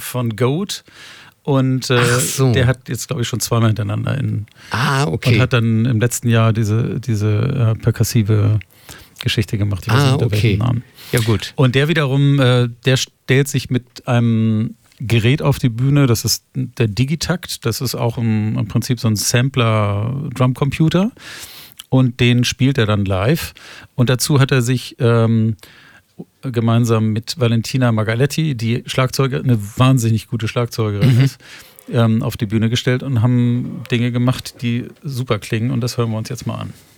von Goat. Und der hat jetzt, glaube ich, schon zweimal hintereinander okay. Und hat dann im letzten Jahr diese perkussive Geschichte gemacht. Ich weiß nicht, unter welchem Namen. Ja, gut. Und der wiederum, der stellt sich mit einem Gerät auf die Bühne, das ist der Digitakt, das ist auch im Prinzip so ein Sampler-Drumcomputer und den spielt er dann live. Und dazu hat er sich gemeinsam mit Valentina Margaletti, die eine wahnsinnig gute Schlagzeugerin ist, auf die Bühne gestellt und haben Dinge gemacht, die super klingen, und das hören wir uns jetzt mal an.